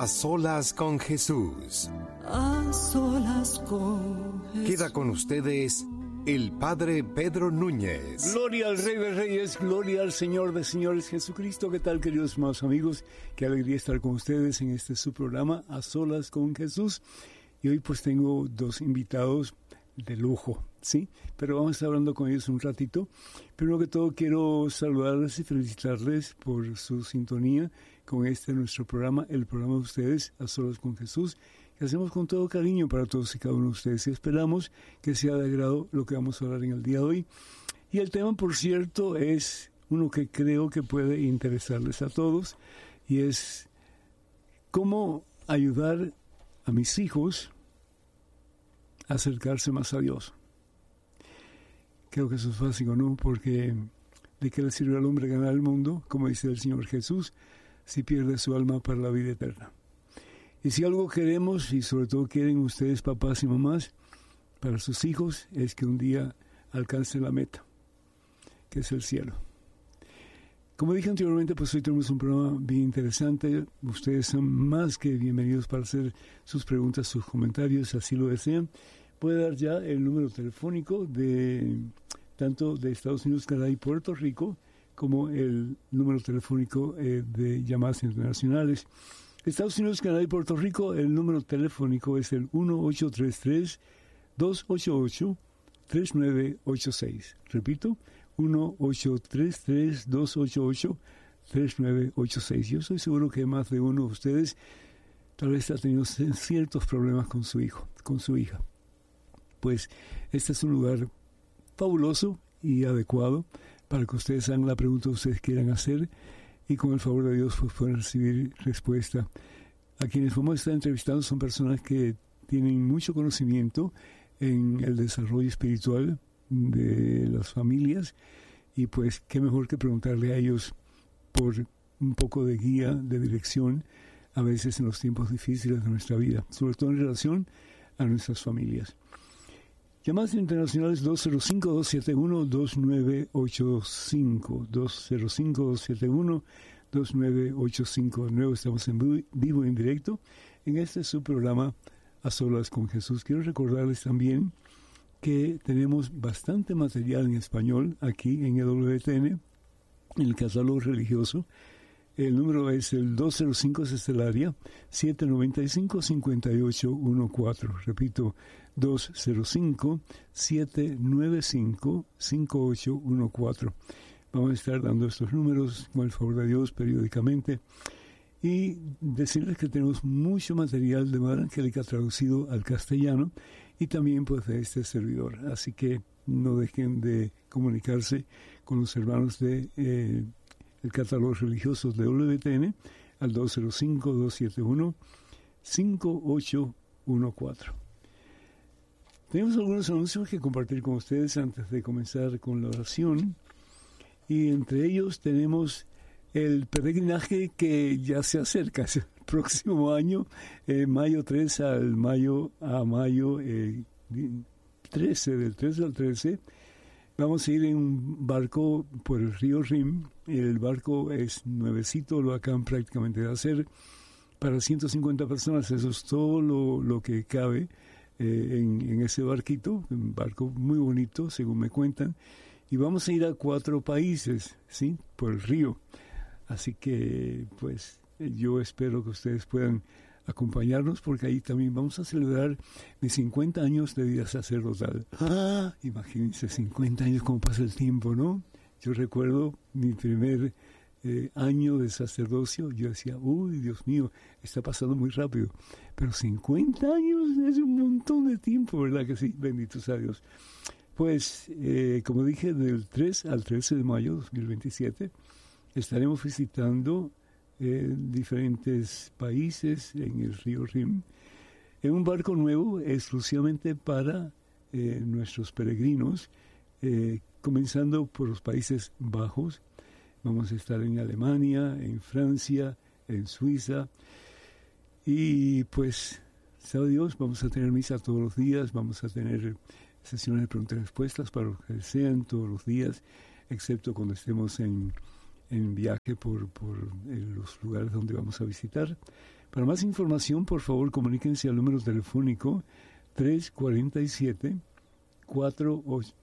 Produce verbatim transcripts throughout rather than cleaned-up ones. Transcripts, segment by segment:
A solas con Jesús. A solas con Jesús. Queda con ustedes el Padre Pedro Núñez. Gloria al Rey de Reyes, gloria al Señor de Señores Jesucristo. ¿Qué tal, queridos hermanos amigos? Qué alegría estar con ustedes en este su programa, A solas con Jesús. Y hoy pues tengo dos invitados de lujo, ¿sí? Pero vamos a estar hablando con ellos un ratito. Primero que todo quiero saludarles y felicitarles por su sintonía con este nuestro programa, el programa de ustedes, A solas con Jesús, que hacemos con todo cariño para todos y cada uno de ustedes. Y esperamos que sea de agrado lo que vamos a hablar en el día de hoy. Y el tema, por cierto, es uno que creo que puede interesarles a todos, y es cómo ayudar a mis hijos a acercarse más a Dios. Creo que eso es básico, ¿no? Porque ¿de qué le sirve al hombre ganar el mundo, como dice el Señor Jesús, si pierde su alma para la vida eterna? Y si algo queremos, y sobre todo quieren ustedes, papás y mamás, para sus hijos, es que un día alcancen la meta, que es el cielo. Como dije anteriormente, pues hoy tenemos un programa bien interesante. Ustedes son más que bienvenidos para hacer sus preguntas, sus comentarios, si así lo desean. Puede dar ya el número telefónico de tanto de Estados Unidos, Canadá y Puerto Rico, como el número telefónico eh, de llamadas internacionales. Estados Unidos, Canadá y Puerto Rico, el número telefónico es el uno ocho tres tres, dos ocho ocho, tres nueve ocho seis. Repito, uno ocho tres tres, dos ocho ocho, tres nueve ocho seis. Yo estoy seguro que más de uno de ustedes tal vez ha tenido ciertos problemas con su hijo, con su hija. Pues este es un lugar fabuloso y adecuado para que ustedes hagan la pregunta que ustedes quieran hacer, y con el favor de Dios pues pueden recibir respuesta. A quienes vamos a estar entrevistando son personas que tienen mucho conocimiento en el desarrollo espiritual de las familias, y pues qué mejor que preguntarle a ellos por un poco de guía, de dirección, a veces en los tiempos difíciles de nuestra vida, sobre todo en relación a nuestras familias. Llamadas internacionales dos cero cinco, dos siete uno, dos nueve ocho cinco, dos cero cinco, dos siete uno, dos nueve ocho cinco. De nuevo estamos en vivo y en directo en este su programa A solas con Jesús. Quiero recordarles también que tenemos bastante material en español aquí en E W T N, en el catálogo religioso. El número es el dos cero cinco, ese es el área, siete nueve cinco, cinco ocho uno cuatro. Repito, dos cero cinco, siete nueve cinco, cinco ocho uno cuatro. Vamos a estar dando estos números, con el favor de Dios, periódicamente. Y decirles que tenemos mucho material de Madre Angélica traducido al castellano, y también pues de este servidor. Así que no dejen de comunicarse con los hermanos de eh, el catálogo religioso de W T N al dos cero cinco, dos siete uno, cinco ocho uno cuatro. Tenemos algunos anuncios que compartir con ustedes antes de comenzar con la oración, y entre ellos tenemos el peregrinaje que ya se acerca, es el próximo año, eh, mayo tres al mayo, a mayo eh, trece, del trece al trece, vamos a ir en un barco por el río Rin. El barco es nuevecito, lo acaban prácticamente de hacer, para ciento cincuenta personas. Eso es todo lo, lo que cabe eh, en, en ese barquito, un barco muy bonito, según me cuentan. Y vamos a ir a cuatro países, ¿sí?, por el río. Así que, pues, yo espero que ustedes puedan acompañarnos, porque ahí también vamos a celebrar mis cincuenta años de vida sacerdotal. ¡Ah! Imagínense, cincuenta años, cómo pasa el tiempo, ¿no? Yo recuerdo mi primer eh, año de sacerdocio, yo decía, uy, Dios mío, está pasando muy rápido. Pero cincuenta años es un montón de tiempo, ¿verdad que sí? Bendito sea Dios. Pues, eh, como dije, del tres al trece de mayo de dos mil veintisiete, estaremos visitando eh, diferentes países en el río Rin, en un barco nuevo exclusivamente para eh, nuestros peregrinos, eh, comenzando por los Países Bajos. Vamos a estar en Alemania, en Francia, en Suiza, y pues, sabe Dios, vamos a tener misa todos los días, vamos a tener sesiones de preguntas y respuestas para los que desean todos los días, excepto cuando estemos en, en viaje por, por en los lugares donde vamos a visitar. Para más información, por favor, comuníquense al número telefónico tres cuatro siete, cuatro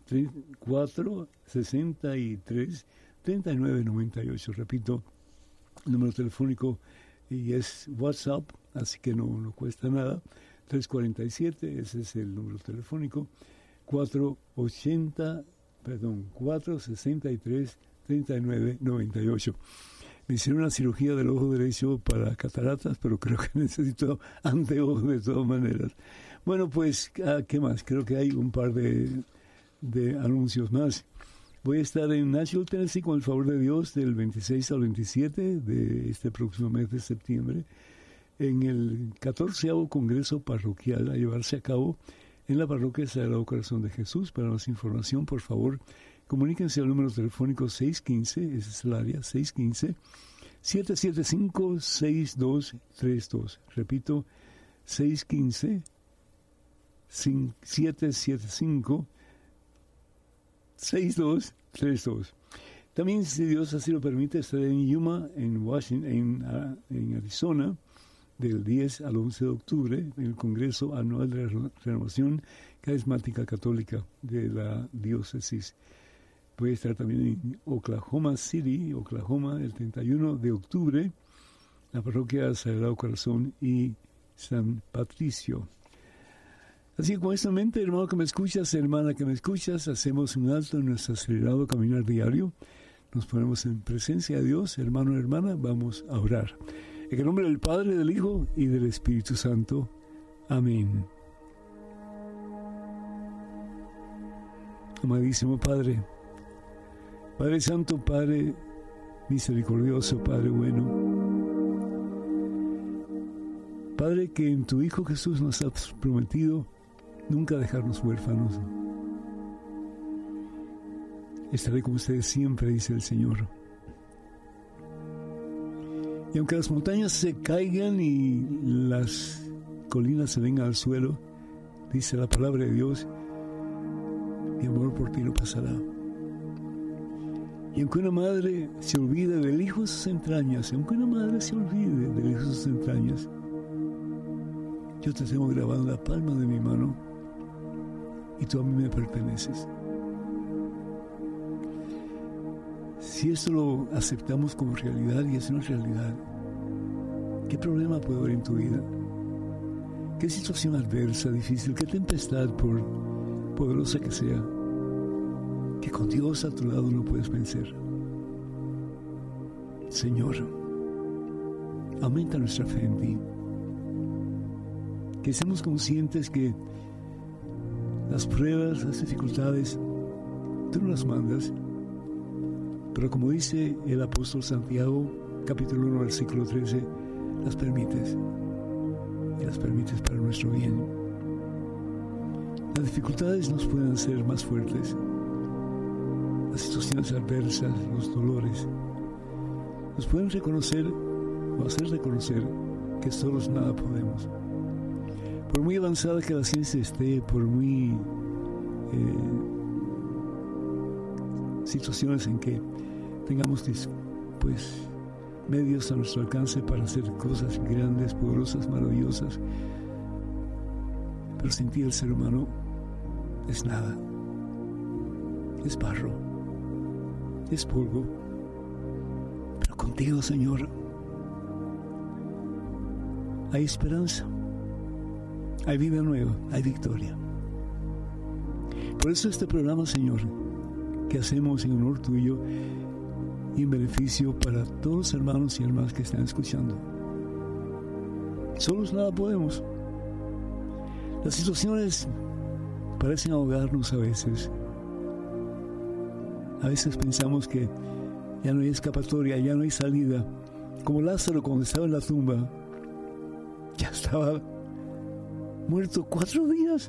sesenta y tres, treinta y nueve noventa y ocho. Repito, el número telefónico y es WhatsApp, así que no, no cuesta nada. tres cuatro siete, ese es el número telefónico, cuatro ochenta, perdón, cuatro sesenta y tres, treinta y nueve noventa y ocho. Me hicieron una cirugía del ojo derecho para cataratas, pero creo que necesito anteojos de todas maneras. Bueno, pues, ¿qué más? Creo que hay un par de, de anuncios más. Voy a estar en Nashville, Tennessee, con el favor de Dios, del veintiséis al veintisiete de este próximo mes de septiembre, en el catorceavo Congreso Parroquial a llevarse a cabo en la Parroquia Sagrado Corazón de Jesús. Para más información, por favor, comuníquense al número telefónico seis uno cinco, ese es el área, seis uno cinco, siete siete cinco, seis dos tres dos. Repito, seis uno cinco, siete siete cinco, seis dos tres dos. También, si Dios así lo permite, estaré en Yuma, en Washington, en, uh, en Arizona, del diez al once de octubre, en el Congreso Anual de la Renovación Carismática Católica de la Diócesis. Voy a estar también en Oklahoma City, Oklahoma, el treinta y uno de octubre, la Parroquia Sagrado Corazón y San Patricio. Así que con esta mente, hermano que me escuchas, hermana que me escuchas, hacemos un alto en nuestro acelerado caminar diario. Nos ponemos en presencia de Dios, hermano y hermana, vamos a orar. En el nombre del Padre, del Hijo y del Espíritu Santo. Amén. Amadísimo Padre, Padre Santo, Padre misericordioso, Padre bueno, Padre, que en tu Hijo Jesús nos has prometido nunca dejarnos huérfanos. Estaré con ustedes siempre, dice el Señor. Y aunque las montañas se caigan y las colinas se vengan al suelo, dice la palabra de Dios, mi amor por ti no pasará. Y aunque una madre se olvide del hijo de sus entrañas, aunque una madre se olvide del hijo de sus entrañas, yo te tengo grabado en la palma de mi mano y tú a mí me perteneces. Si esto lo aceptamos como realidad y es una realidad, ¿qué problema puede haber en tu vida? ¿Qué situación adversa, difícil, qué tempestad, por poderosa que sea, que con Dios a tu lado no puedes vencer? Señor, aumenta nuestra fe en ti. Que seamos conscientes que las pruebas, las dificultades, tú no las mandas, pero como dice el apóstol Santiago, capítulo uno, versículo trece, las permites, y las permites para nuestro bien. Las dificultades nos pueden hacer más fuertes, las situaciones adversas, los dolores, nos pueden reconocer o hacer reconocer que solos nada podemos. Por muy avanzada que la ciencia esté, por muy eh, situaciones en que tengamos pues medios a nuestro alcance para hacer cosas grandes, poderosas, maravillosas, pero sin ti el ser humano es nada, es barro, es polvo. Pero contigo, Señor, hay esperanza, hay vida nueva, hay victoria. Por eso este programa, Señor, que hacemos en honor tuyo y en beneficio para todos los hermanos y hermanas que están escuchando. Solos nada podemos. Las situaciones parecen ahogarnos a veces. A veces pensamos que ya no hay escapatoria, ya no hay salida. Como Lázaro cuando estaba en la tumba, ya estaba muerto cuatro días.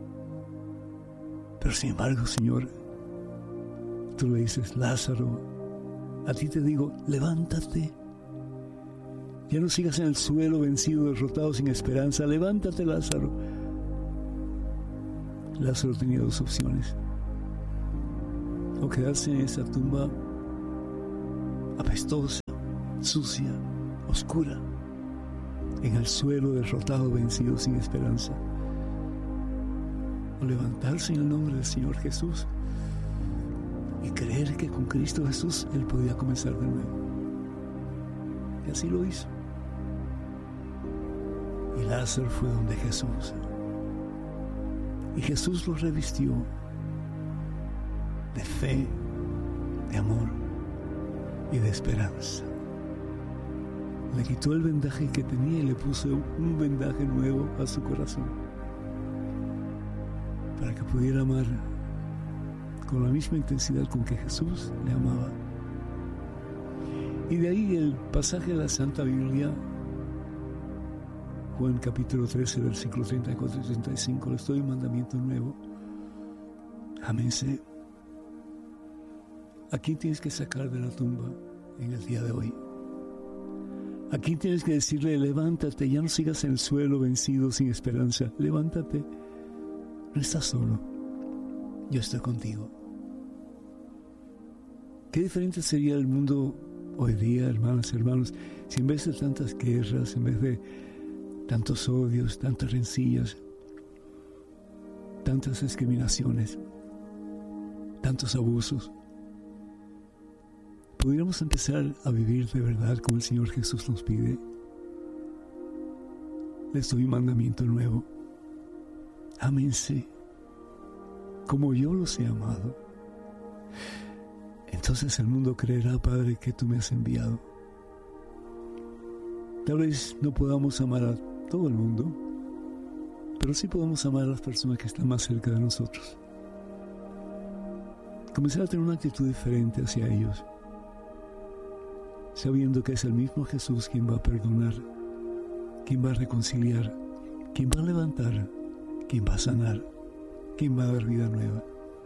Pero sin embargo, Señor, tú le dices, Lázaro, a ti te digo, levántate. Ya no sigas en el suelo vencido, derrotado, sin esperanza. Levántate, Lázaro. Lázaro tenía dos opciones: o quedarse en esa tumba apestosa, sucia, oscura, en el suelo, derrotado, vencido, sin esperanza. O levantarse en el nombre del Señor Jesús y creer que con Cristo Jesús Él podía comenzar de nuevo. Y así lo hizo. Y Lázaro fue donde Jesús. Y Jesús lo revistió de fe, de amor y de esperanza. Le quitó el vendaje que tenía y le puso un vendaje nuevo a su corazón, para que pudiera amar con la misma intensidad con que Jesús le amaba. Y de ahí el pasaje de la Santa Biblia, Juan capítulo trece, versículo treinta y cuatro y treinta y cinco, les doy un mandamiento nuevo: ámense. ¿A quién tienes que sacar de la tumba en el día de hoy? ¿A quién tienes que decirle: levántate, ya no sigas en el suelo vencido, sin esperanza? Levántate, no estás solo, yo estoy contigo. Qué diferente sería el mundo hoy día, hermanas y hermanos, si en vez de tantas guerras, en vez de tantos odios, tantas rencillas, tantas discriminaciones, tantos abusos, pudiéramos empezar a vivir de verdad como el Señor Jesús nos pide. Les doy un mandamiento nuevo: ámense como yo los he amado. Entonces el mundo creerá, Padre, que tú me has enviado. Tal vez no podamos amar a todo el mundo, pero sí podemos amar a las personas que están más cerca de nosotros. Comenzar a tener una actitud diferente hacia ellos, sabiendo que es el mismo Jesús quien va a perdonar, quien va a reconciliar, quien va a levantar, quien va a sanar, quien va a dar vida nueva.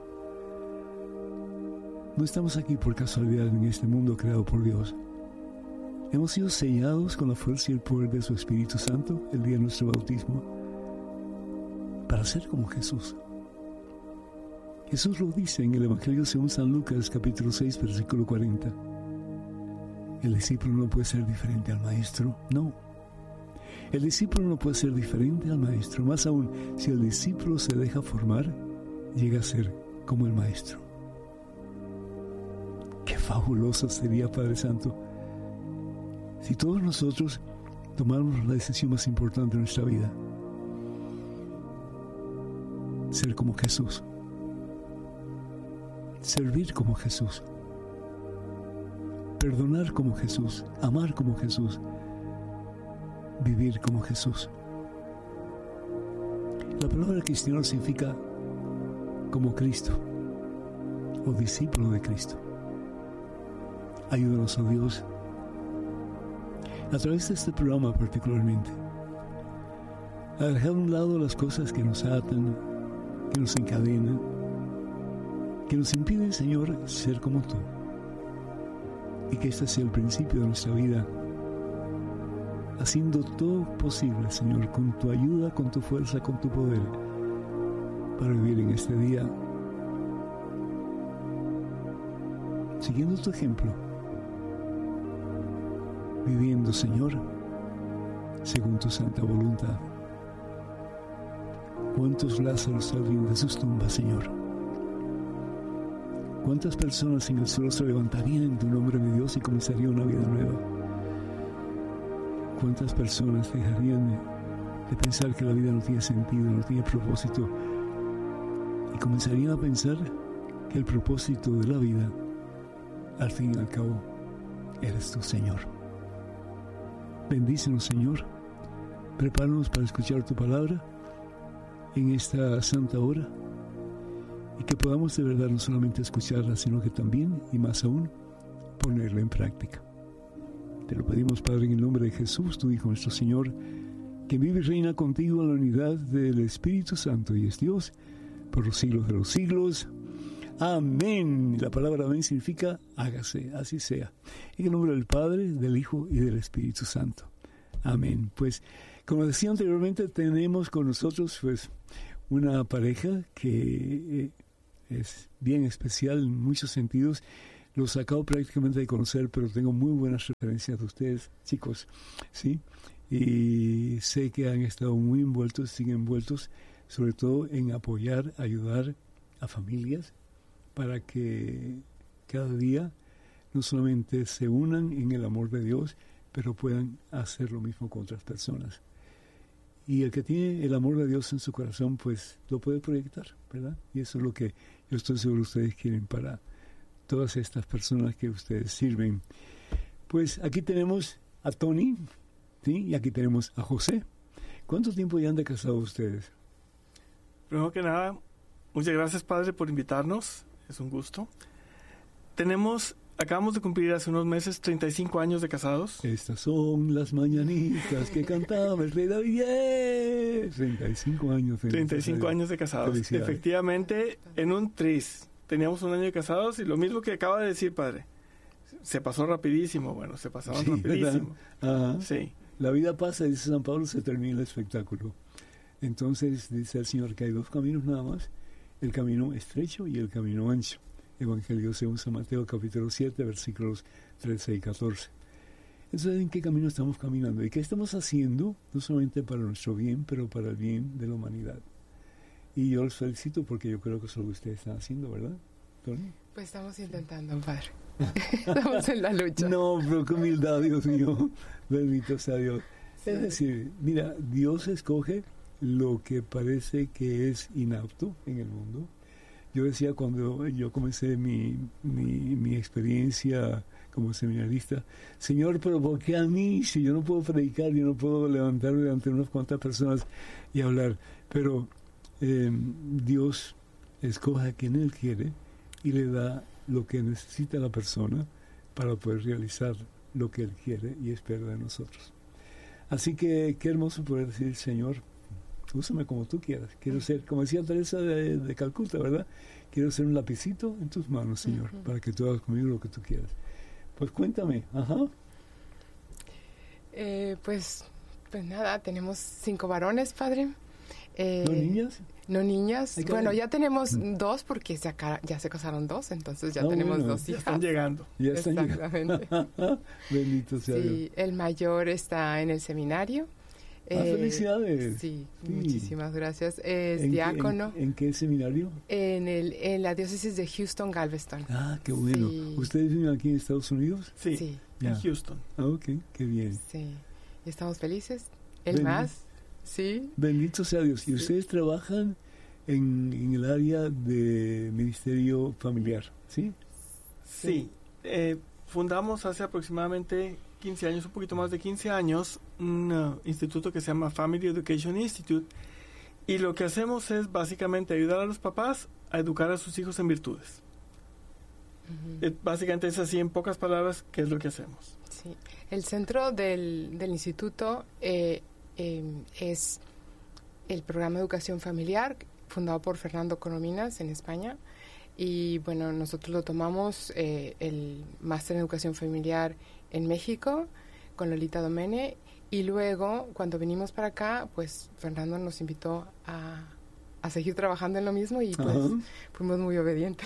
No estamos aquí por casualidad en este mundo creado por Dios. Hemos sido sellados con la fuerza y el poder de su Espíritu Santo el día de nuestro bautismo para ser como Jesús. Jesús lo dice en el Evangelio según San Lucas, capítulo seis, versículo cuarenta. El discípulo no puede ser diferente al maestro. No. El discípulo no puede ser diferente al maestro. Más aún, si el discípulo se deja formar, llega a ser como el maestro. Qué fabuloso sería, Padre Santo, si todos nosotros tomáramos la decisión más importante de nuestra vida: ser como Jesús, servir como Jesús, perdonar como Jesús, amar como Jesús, vivir como Jesús. La palabra cristiano significa como Cristo o discípulo de Cristo. Ayúdanos, oh Dios, a través de este programa particularmente, a dejar a un lado las cosas que nos atan, que nos encadenan, que nos impiden, Señor, ser como tú. Y que este sea el principio de nuestra vida, haciendo todo posible, Señor, con tu ayuda, con tu fuerza, con tu poder, para vivir en este día, siguiendo tu ejemplo, viviendo, Señor, según tu santa voluntad. ¿Cuántos Lázaros saldrían de sus tumbas, Señor? ¿Cuántas personas en el suelo se levantarían en tu nombre, mi Dios, y comenzaría una vida nueva? ¿Cuántas personas dejarían de pensar que la vida no tiene sentido, no tiene propósito, y comenzarían a pensar que el propósito de la vida, al fin y al cabo, eres tú, Señor? Bendícenos, Señor. Prepáranos para escuchar tu palabra en esta santa hora, y que podamos de verdad no solamente escucharla, sino que también, y más aún, ponerla en práctica. Te lo pedimos, Padre, en el nombre de Jesús, tu Hijo, nuestro Señor, que vive y reina contigo en la unidad del Espíritu Santo y es Dios por los siglos de los siglos. Amén. La palabra amén significa hágase, así sea. En el nombre del Padre, del Hijo y del Espíritu Santo. Amén. Pues, como decía anteriormente, tenemos con nosotros pues una pareja que eh, es bien especial en muchos sentidos. Los acabo prácticamente de conocer, pero tengo muy buenas referencias de ustedes, chicos, ¿sí? y sé que han estado muy envueltos, siguen envueltos, sobre todo en apoyar, ayudar a familias para que cada día no solamente se unan en el amor de Dios, pero puedan hacer lo mismo con otras personas. Y el que tiene el amor de Dios en su corazón, pues lo puede proyectar, ¿verdad? Y eso es lo que yo estoy seguro ustedes quieren para todas estas personas que ustedes sirven. Pues aquí tenemos a Tony, ¿sí? Y aquí tenemos a José. ¿Cuánto tiempo ya han de casado ustedes? Primero que nada, muchas gracias, Padre, por invitarnos. Es un gusto. Tenemos, acabamos de cumplir hace unos meses treinta y cinco años de casados. Estas son las mañanitas que cantaba el rey David. ¡Yeah! treinta y cinco años. treinta y cinco años de casados. Efectivamente, en un tris. Teníamos un año de casados y lo mismo que acaba de decir, Padre. Se pasó rapidísimo. Bueno, se pasaron sí, rapidísimo. Ajá. Sí. La vida pasa, dice San Pablo, se termina el espectáculo. Entonces dice el Señor que hay dos caminos nada más, el camino estrecho y el camino ancho. Evangelio según San Mateo, capítulo siete, versículos trece y catorce. Entonces, ¿en qué camino estamos caminando? ¿Y qué estamos haciendo? No solamente para nuestro bien, pero para el bien de la humanidad. Y yo los felicito porque yo creo que eso es lo que ustedes están haciendo, ¿verdad, Tony? Pues estamos intentando, Padre. Estamos en la lucha. No, pero qué humildad, Dios mío. Bendito sea Dios. Sí. Es decir, mira, Dios escoge lo que parece que es inapto en el mundo. Yo decía cuando yo comencé mi, mi, mi experiencia como seminarista, Señor, pero ¿por qué a mí? Si yo no puedo predicar, yo no puedo levantarme ante unas cuantas personas y hablar. Pero eh, Dios escoge a quien Él quiere y le da lo que necesita la persona para poder realizar lo que Él quiere y espera de nosotros. Así que qué hermoso poder decir, Señor, úsame como tú quieras. Quiero ser, como decía Teresa de, de Calcuta, ¿verdad? Quiero ser un lapicito en tus manos, Señor, uh-huh. para que tú hagas conmigo lo que tú quieras. Pues cuéntame, ajá. Eh, pues, pues nada, tenemos cinco varones, Padre. Eh, ¿No niñas? No niñas. Bueno, ya tenemos mm. dos porque se aca- ya se casaron dos, entonces ya oh, tenemos bueno. dos hijas. Ya están llegando. Ya están Exactamente. llegando. Bendito sea sí, Dios. El mayor está en el seminario. Ah, eh, felicidades. Sí, sí, muchísimas gracias. Es ¿En diácono. Qué, en, ¿En qué seminario? En, el, en la diócesis de Houston, Galveston. Ah, qué bueno. Sí. ¿Ustedes viven aquí en Estados Unidos? Sí, sí. en Houston. Ah, ok, qué bien. Sí, y estamos felices. El Bendito. más, sí. Bendito sea Dios. ¿Y sí. ustedes trabajan en, en el área de ministerio familiar, sí? Sí. sí. Eh, fundamos hace aproximadamente quince años, un poquito más de quince años, un uh, instituto que se llama Family Education Institute, y lo que hacemos es básicamente ayudar a los papás a educar a sus hijos en virtudes. Uh-huh. Eh, básicamente es así, en pocas palabras, ¿qué es lo que hacemos? Sí. El centro del, del instituto eh, eh, es el programa de educación familiar, fundado por Fernando Corominas en España, y bueno, nosotros lo tomamos, eh, el máster en educación familiar en México, con Lolita Domene, y luego, cuando venimos para acá, pues Fernando nos invitó a, a seguir trabajando en lo mismo y pues uh-huh. fuimos muy obedientes.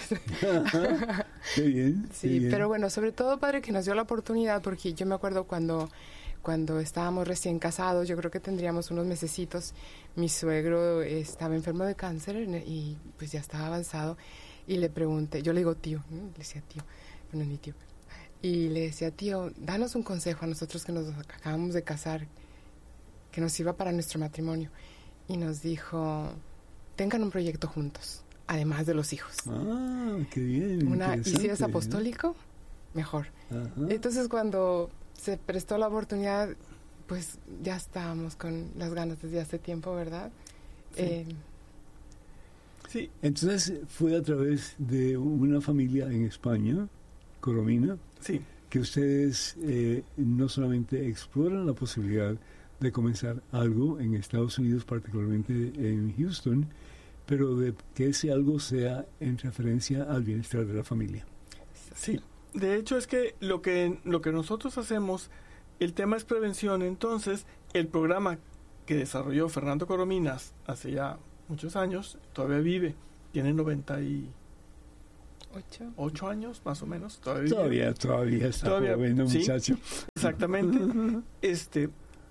Qué bien. Sí, qué bien. Pero bueno, sobre todo, Padre, que nos dio la oportunidad, porque yo me acuerdo cuando, cuando estábamos recién casados, yo creo que tendríamos unos mesecitos, mi suegro estaba enfermo de cáncer y pues ya estaba avanzado, y le pregunté, yo le digo tío, ¿no? Le decía tío, pero no es mi tío. Y le decía, tío, danos un consejo a nosotros que nos acabamos de casar, que nos sirva para nuestro matrimonio. Y nos dijo, tengan un proyecto juntos, además de los hijos. Ah, qué bien. Una, y si es apostólico, ¿no? Mejor. Ajá. Entonces, cuando se prestó la oportunidad, pues ya estábamos con las ganas desde hace tiempo, ¿verdad? Sí. Eh, sí. Entonces, fue a través de una familia en España, Coromina, sí. que ustedes eh, no solamente exploran la posibilidad de comenzar algo en Estados Unidos, particularmente en Houston, pero de que ese algo sea en referencia al bienestar de la familia. Sí, de hecho es que lo que, lo que nosotros hacemos, el tema es prevención. Entonces, el programa que desarrolló Fernando Corominas hace ya muchos años, todavía vive, tiene noventa y Ocho. Ocho años, más o menos. Todavía, todavía, todavía está todavía, joven, ¿no, sí, muchacho? Exactamente. este,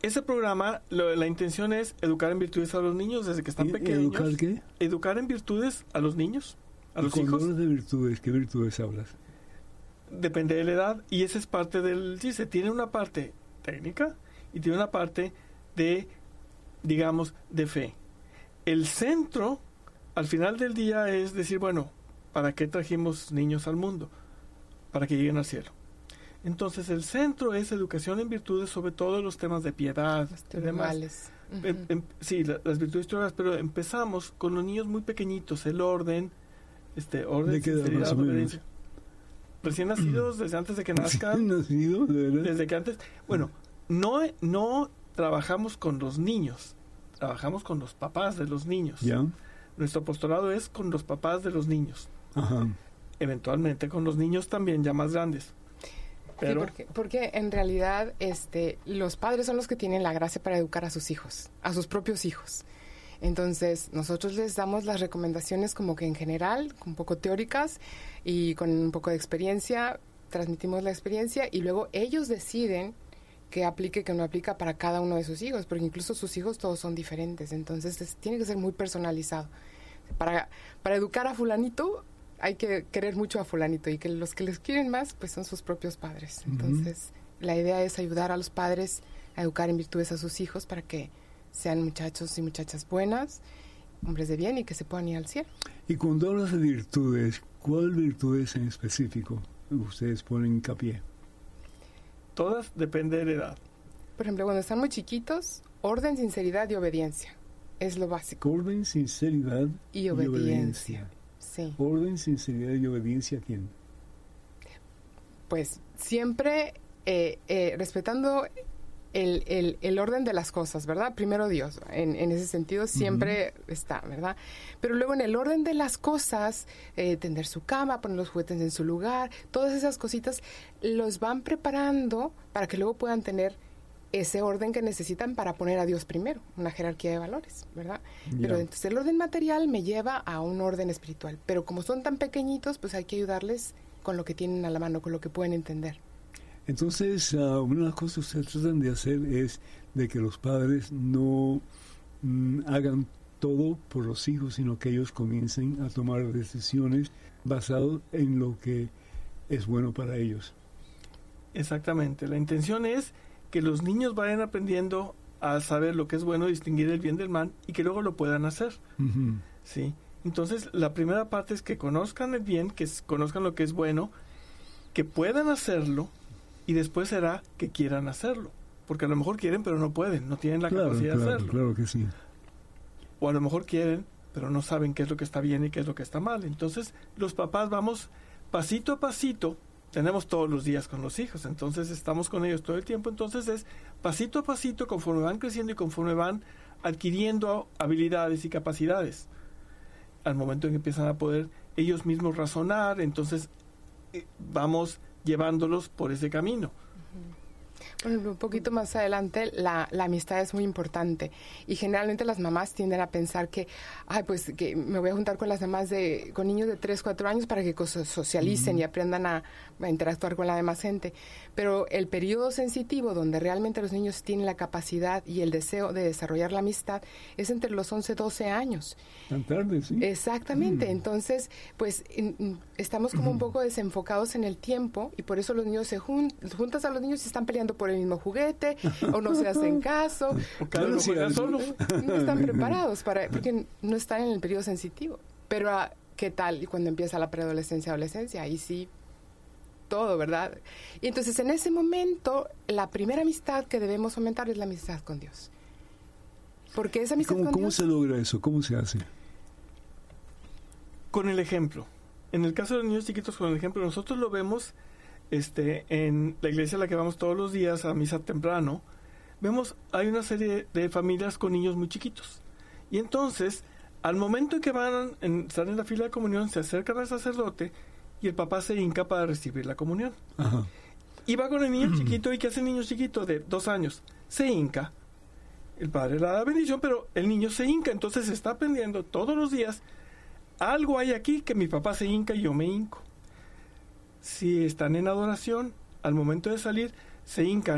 ese programa, lo, la intención es educar en virtudes a los niños desde que están pequeños. ¿Educar qué? Educar en virtudes a los niños, a los Cuando hijos. hablas de virtudes, ¿qué virtudes hablas? Depende de la edad, y esa es parte del chiste. Tiene una parte técnica y tiene una parte de, digamos, de fe. El centro, al final del día, es decir, bueno, ¿para qué trajimos niños al mundo? Para que lleguen al cielo. Entonces, el centro es educación en virtudes, sobre todo los temas de piedad y demás. Uh-huh. Em, em, sí, la, las virtudes teologales, pero empezamos con los niños muy pequeñitos, el orden, este, orden, ¿de qué edad, sinceridad, más o menos? obediencia. Recién nacidos, desde antes de que nazcan. ¿Nacido? ¿De verdad? Desde que antes, bueno, no, no trabajamos con los niños, trabajamos con los papás de los niños. ¿Ya? Nuestro apostolado es con los papás de los niños. Ajá. Eventualmente con los niños también, ya más grandes. Pero, sí, porque, porque en realidad este, los padres son los que tienen la gracia para educar a sus hijos, a sus propios hijos. Entonces, nosotros les damos las recomendaciones como que en general, un poco teóricas y con un poco de experiencia, transmitimos la experiencia y luego ellos deciden qué aplique, qué no aplica para cada uno de sus hijos, porque incluso sus hijos todos son diferentes, entonces es, tiene que ser muy personalizado. Para, para educar a fulanito hay que querer mucho a fulanito y que los que les quieren más pues son sus propios padres. Entonces, uh-huh. la idea es ayudar a los padres a educar en virtudes a sus hijos para que sean muchachos y muchachas buenas, hombres de bien y que se puedan ir al cielo. Y cuando hablas de virtudes, ¿cuál virtudes en específico ustedes ponen hincapié? Todas depende de la edad. Por ejemplo, cuando están muy chiquitos, orden, sinceridad y obediencia. Es lo básico. Orden, sinceridad y obediencia. Y obediencia. Sí. Orden, sinceridad y obediencia, ¿a quién? Pues siempre eh, eh, respetando el, el, el orden de las cosas, ¿verdad? Primero Dios, en, en ese sentido siempre uh-huh. está, ¿verdad? Pero luego en el orden de las cosas, eh, tender su cama, poner los juguetes en su lugar, todas esas cositas los van preparando para que luego puedan tener ese orden que necesitan para poner a Dios primero, una jerarquía de valores, ¿verdad? Yeah. Pero entonces el orden material me lleva a un orden espiritual, pero como son tan pequeñitos, pues hay que ayudarles con lo que tienen a la mano, con lo que pueden entender. Entonces, uh, una de las cosas que ustedes tratan de hacer es de que los padres no mm, hagan todo por los hijos, sino que ellos comiencen a tomar decisiones basadas en lo que es bueno para ellos. Exactamente. La intención es que los niños vayan aprendiendo a saber lo que es bueno, distinguir el bien del mal y que luego lo puedan hacer. Uh-huh. ¿Sí? Entonces, la primera parte es que conozcan el bien, que conozcan lo que es bueno, que puedan hacerlo, y después será que quieran hacerlo. Porque a lo mejor quieren, pero no pueden, no tienen la claro, capacidad claro, de hacerlo. Claro que sí. O a lo mejor quieren, pero no saben qué es lo que está bien y qué es lo que está mal. Entonces, los papás vamos pasito a pasito, tenemos todos los días con los hijos, entonces estamos con ellos todo el tiempo, entonces es pasito a pasito, conforme van creciendo y conforme van adquiriendo habilidades y capacidades. Al momento en que empiezan a poder ellos mismos razonar, entonces eh, vamos llevándolos por ese camino. Por ejemplo, un poquito más adelante, la, la amistad es muy importante y generalmente las mamás tienden a pensar que, ay, pues que me voy a juntar con las mamás de, con niños de tres, cuatro años para que socialicen uh-huh. y aprendan a, a interactuar con la demás gente. Pero el periodo sensitivo donde realmente los niños tienen la capacidad y el deseo de desarrollar la amistad es entre los once, doce años. Tan tarde, sí. Exactamente. Mm. Entonces, pues in, estamos como un poco desenfocados en el tiempo y por eso los niños se jun, juntas a los niños y están peleando por el mismo juguete o no se hacen caso. O cada uno juega solo. No están preparados para, porque no están en el periodo sensitivo. Pero ¿qué tal? Y cuando empieza la preadolescencia, adolescencia, ahí sí todo, ¿verdad? Y entonces en ese momento la primera amistad que debemos fomentar es la amistad con Dios. Porque esa amistad ¿Cómo, con ¿Cómo Dios, se logra eso? ¿Cómo se hace? Con el ejemplo. En el caso de los niños chiquitos, con el ejemplo, nosotros lo vemos este, en la iglesia a la que vamos todos los días a misa temprano. Vemos, hay una serie de familias con niños muy chiquitos. Y entonces, al momento en que van en, están en la fila de comunión, se acercan al sacerdote y el papá se hinca para recibir la comunión. Ajá. Y va con el niño chiquito, ¿y qué hace el niño chiquito de dos años? Se hinca. El padre le da la bendición, pero el niño se hinca, entonces se está aprendiendo todos los días. Algo hay aquí que mi papá se hinca y yo me hinco. Si están en adoración, al momento de salir, se hincan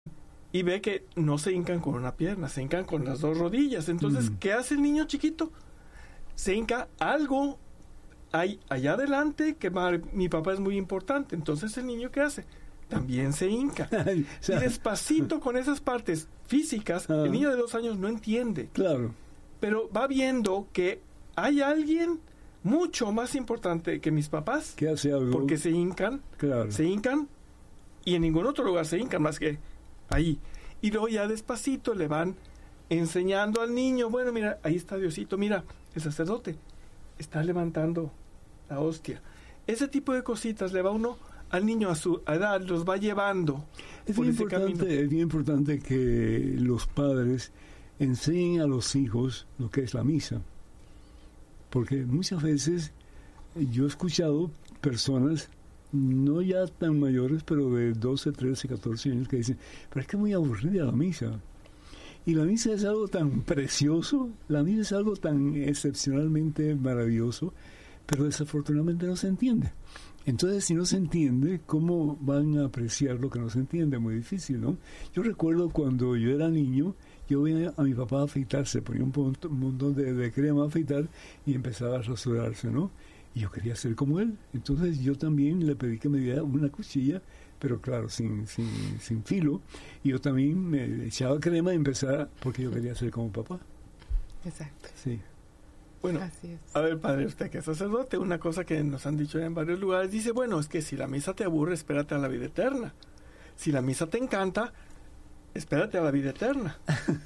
y ve que no se hincan con una pierna, se hincan con las dos rodillas. Entonces, mm. ¿qué hace el niño chiquito? Se hinca algo hay allá adelante, que mi papá es muy importante. Entonces, ¿el niño qué hace? También se hinca. Y despacito, con esas partes físicas, ah. el niño de dos años no entiende. Claro. Pero va viendo que hay alguien mucho más importante que mis papás, que hace algo, porque se hincan, claro. se hincan, y en ningún otro lugar se hincan más que ahí. Y luego ya despacito le van enseñando al niño, bueno, mira, ahí está Diosito, mira, el sacerdote está levantando la hostia. Ese tipo de cositas le va uno al niño a su edad, los va llevando es por bien ese importante, camino. Es bien importante que los padres enseñen a los hijos lo que es la misa. Porque muchas veces yo he escuchado personas, no ya tan mayores, pero de doce, trece, catorce años, que dicen, pero es que es muy aburrida la misa. Y la misa es algo tan precioso, la misa es algo tan excepcionalmente maravilloso, pero desafortunadamente no se entiende. Entonces, si no se entiende, ¿cómo van a apreciar lo que no se entiende? Muy difícil, ¿no? Yo recuerdo cuando yo era niño, yo veía a mi papá afeitarse, ponía un, punto, un montón de, de crema a afeitar y empezaba a rasurarse, ¿no? Y yo quería ser como él. Entonces yo también le pedí que me diera una cuchilla, pero claro, sin, sin, sin filo. Y yo también me echaba crema y empezaba porque yo quería ser como papá. Exacto. Sí. Bueno, así es. A ver, padre, usted que es sacerdote, una cosa que nos han dicho en varios lugares, dice, bueno, es que si la misa te aburre, espérate a la vida eterna. Si la misa te encanta, espérate a la vida eterna.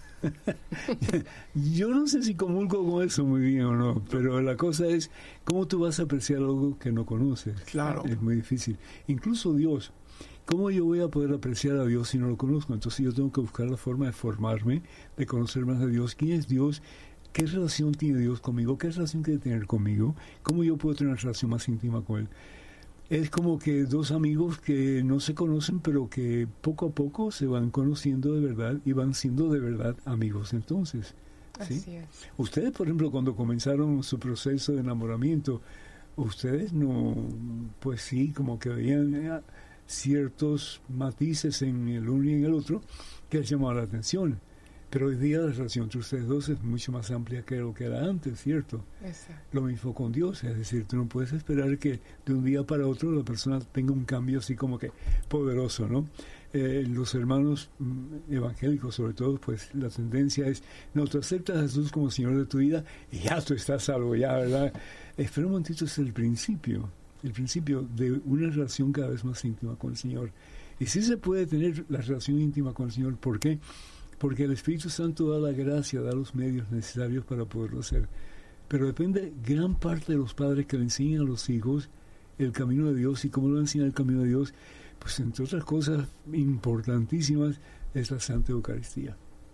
Yo no sé si comulgo con eso muy bien o no, pero la cosa es, ¿cómo tú vas a apreciar algo que no conoces? Claro. Es muy difícil. Incluso Dios. ¿Cómo yo voy a poder apreciar a Dios si no lo conozco? Entonces yo tengo que buscar la forma de formarme, de conocer más a Dios. ¿Quién es Dios? ¿Qué relación tiene Dios conmigo? ¿Qué relación quiere tener conmigo? ¿Cómo yo puedo tener una relación más íntima con Él? Es como que dos amigos que no se conocen, pero que poco a poco se van conociendo de verdad y van siendo de verdad amigos. Entonces, ¿sí? Así es. Ustedes, por ejemplo, cuando comenzaron su proceso de enamoramiento, ustedes no, pues sí, como que veían eh, ciertos matices en el uno y en el otro que les llamaban la atención. Pero hoy día la relación entre ustedes dos es mucho más amplia que lo que era antes, ¿cierto? Exacto. Lo mismo con Dios, es decir, tú no puedes esperar que de un día para otro la persona tenga un cambio así como que poderoso, ¿no? Eh, los hermanos mm, evangélicos, sobre todo, pues la tendencia es, no, tú aceptas a Jesús como Señor de tu vida y ya tú estás salvo, ya, ¿verdad? Espera un momentito, es el principio, el principio de una relación cada vez más íntima con el Señor. Y sí se puede tener la relación íntima con el Señor, ¿por qué? Porque el Espíritu Santo da la gracia, da los medios necesarios para poderlo hacer. Pero depende gran parte de los padres que le enseñan a los hijos el camino de Dios. Y cómo lo enseñan el camino de Dios, pues entre otras cosas importantísimas es la Santa Eucaristía.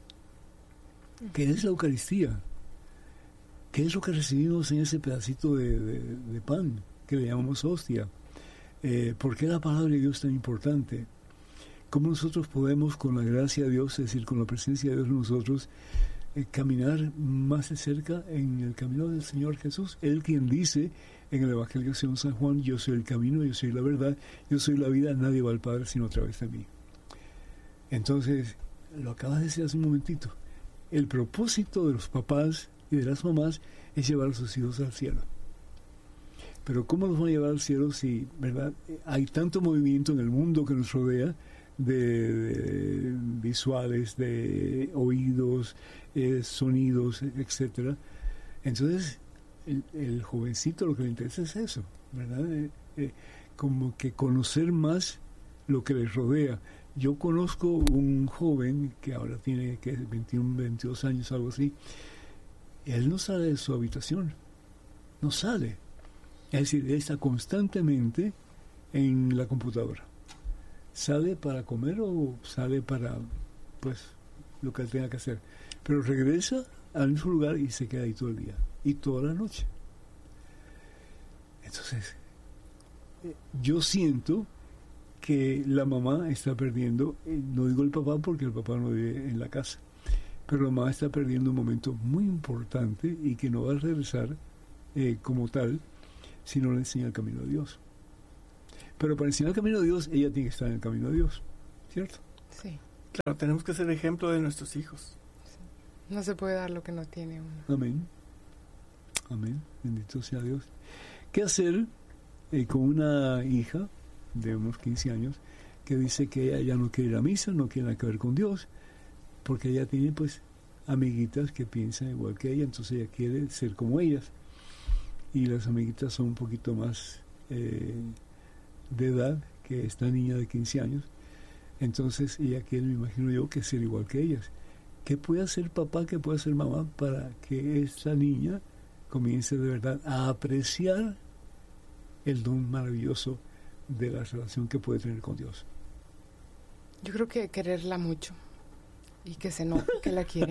¿Qué es la Eucaristía? ¿Qué es lo que recibimos en ese pedacito de, de, de pan que le llamamos hostia? Eh, ¿Por qué la palabra de Dios es tan importante? ¿Cómo nosotros podemos, con la gracia de Dios, es decir, con la presencia de Dios en nosotros, eh, caminar más de cerca en el camino del Señor Jesús? Él quien dice en el Evangelio según San Juan, yo soy el camino, yo soy la verdad, yo soy la vida, nadie va al Padre sino a través de mí. Entonces, lo acabas de decir hace un momentito, el propósito de los papás y de las mamás es llevar a sus hijos al cielo. Pero ¿cómo los van a llevar al cielo si, verdad, hay tanto movimiento en el mundo que nos rodea, de, de visuales, de oídos, eh, sonidos, etcétera? Entonces, el, el jovencito lo que le interesa es eso, ¿verdad? Eh, eh, como que conocer más lo que les rodea. Yo conozco un joven que ahora tiene que veintiuno, veintidós años, algo así. Él no sale de su habitación, no sale. Es decir, él está constantemente en la computadora. Sale para comer o sale para, pues, lo que él tenga que hacer. Pero regresa al mismo lugar y se queda ahí todo el día. Y toda la noche. Entonces, yo siento que la mamá está perdiendo, no digo el papá porque el papá no vive en la casa, pero la mamá está perdiendo un momento muy importante y que no va a regresar eh, como tal si no le enseña el camino de Dios. Pero para enseñar el camino de Dios, ella tiene que estar en el camino de Dios, ¿cierto? Sí. Claro, tenemos que ser ejemplo de nuestros hijos. No se puede dar lo que no tiene uno. Amén. Amén. Bendito sea Dios. ¿Qué hacer eh, con una hija de unos quince años que dice que ella ya no quiere ir a misa, no quiere nada que ver con Dios, porque ella tiene pues amiguitas que piensan igual que ella, entonces ella quiere ser como ellas? Y las amiguitas son un poquito más eh, de edad que esta niña de quince años. Entonces ella quiere, me imagino yo, que ser igual que ellas. ¿Qué puede hacer papá, qué puede hacer mamá para que esta niña comience de verdad a apreciar el don maravilloso de la relación que puede tener con Dios? Yo creo que quererla mucho y que se note que la quiere.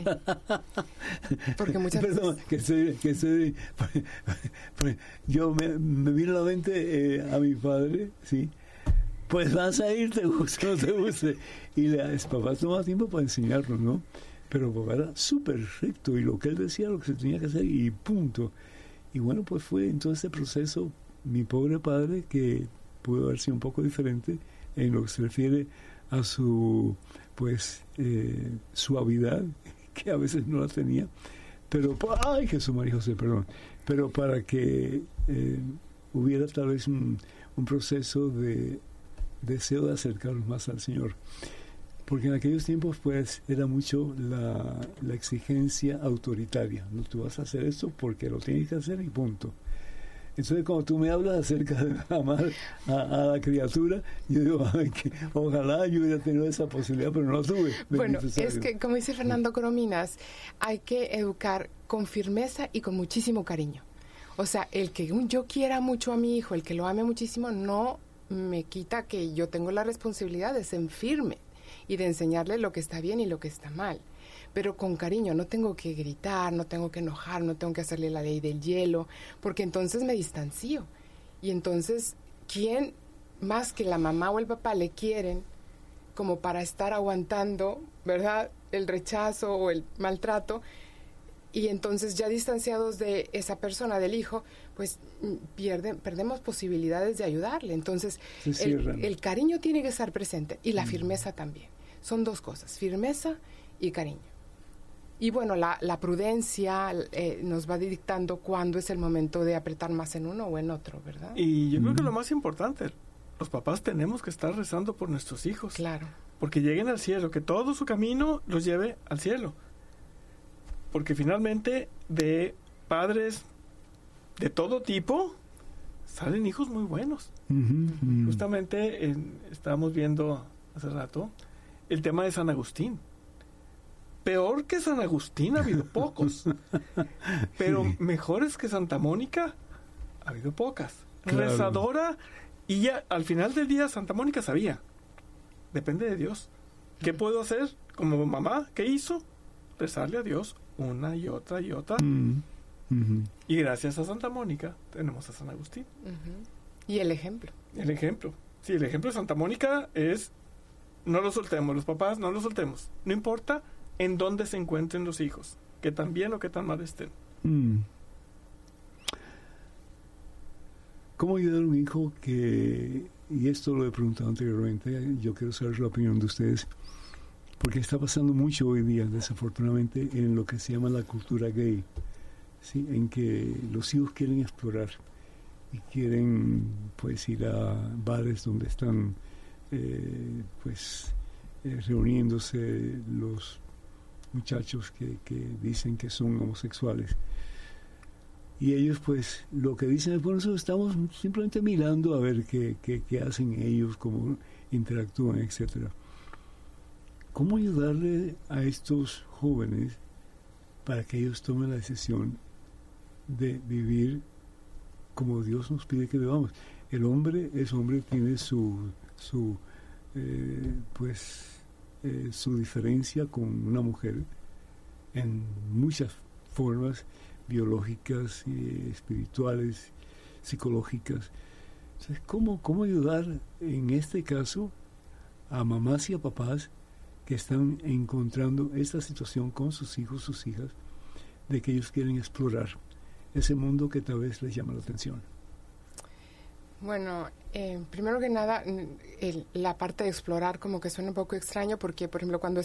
Porque muchas Perdón, veces... que estoy, que estoy, pues, pues, yo me, me vino a la mente eh, a mi padre, sí. Pues vas a ir, te guste o no te guste. Y le, papá tomaba tiempo para enseñarnos, ¿no? Pero papá era súper recto y lo que él decía, lo que se tenía que hacer y punto. Y bueno, pues fue en todo este proceso mi pobre padre, que pudo haber sido un poco diferente en lo que se refiere a su, pues, eh, suavidad, que a veces no la tenía. Pero, ay, Jesús, María José, perdón. Pero para que eh, hubiera tal vez un, un proceso de deseo de acercarnos más al Señor, porque en aquellos tiempos pues era mucho la, la exigencia autoritaria, no, tú vas a hacer esto porque lo tienes que hacer y punto. Entonces cuando tú me hablas acerca de amar a, a la criatura, yo digo, ay, que ojalá yo hubiera tenido esa posibilidad, pero no la tuve. Bueno, es que como dice Fernando Corominas, hay que educar con firmeza y con muchísimo cariño. O sea, el que yo quiera mucho a mi hijo, el que lo ame muchísimo, no me quita que yo tengo la responsabilidad de ser firme y de enseñarle lo que está bien y lo que está mal, pero con cariño. No tengo que gritar, no tengo que enojar, no tengo que hacerle la ley del hielo, porque entonces me distancio. Y entonces, ¿quién más que la mamá o el papá le quieren como para estar aguantando, ¿verdad?, el rechazo o el maltrato? Y entonces ya distanciados de esa persona, del hijo, pues pierden, perdemos posibilidades de ayudarle. Entonces el, el cariño tiene que estar presente y la mm. firmeza también. Son dos cosas, firmeza y cariño. Y bueno, la, la prudencia eh, nos va dictando cuándo es el momento de apretar más en uno o en otro, ¿verdad? Y yo mm. creo que lo más importante, los papás tenemos que estar rezando por nuestros hijos. Claro. Porque lleguen al cielo, que todo su camino los lleve al cielo. Porque finalmente de padres de todo tipo salen hijos muy buenos. Uh-huh. Justamente en, estábamos viendo hace rato el tema de San Agustín. Peor que San Agustín ha habido pocos, pero sí. Mejores que Santa Mónica ha habido pocas. Claro. Rezadora, y ya al final del día Santa Mónica sabía, depende de Dios. ¿Qué puedo hacer como mamá? ¿Qué hizo? Rezarle a Dios una y otra y otra. Mm. Uh-huh. Y gracias a Santa Mónica tenemos a San Agustín. Uh-huh. Y el ejemplo. El ejemplo. Sí, el ejemplo de Santa Mónica es: no lo soltemos, los papás, no lo soltemos. No importa en dónde se encuentren los hijos, que tan bien o que tan mal estén. Mm. ¿Cómo ayudar a un hijo que, y esto lo he preguntado anteriormente, yo quiero saber la opinión de ustedes, porque está pasando mucho hoy día, desafortunadamente, en lo que se llama la cultura gay, ¿sí? En que los hijos quieren explorar y quieren pues ir a bares donde están eh, pues eh, reuniéndose los muchachos que, que dicen que son homosexuales. Y ellos pues lo que dicen es: bueno, nosotros estamos simplemente mirando a ver qué, qué, qué hacen ellos, cómo interactúan, etcétera. ¿Cómo ayudarle a estos jóvenes para que ellos tomen la decisión de vivir como Dios nos pide que vivamos? El hombre es hombre, tiene su su eh, pues eh, su diferencia con una mujer en muchas formas biológicas, eh, espirituales, psicológicas. Entonces, ¿cómo, cómo ayudar en este caso a mamás y a papás que están encontrando esta situación con sus hijos, sus hijas, de que ellos quieren explorar ese mundo que tal vez les llama la atención? Bueno, eh, primero que nada, el, la parte de explorar como que suena un poco extraño porque, por ejemplo, cuando